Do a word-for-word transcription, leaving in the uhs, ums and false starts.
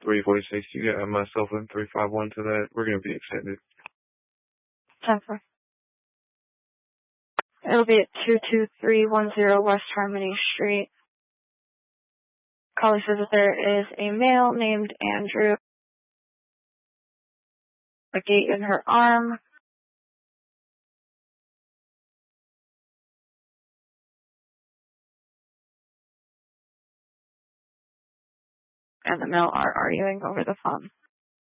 three forty-six. You got myself in three five one to that. We're going to be extended. ten four. It'll be at two two three one zero West Harmony Street. Caller says that there is a male named Andrew. A gate in her arm. And the male are arguing over the phone.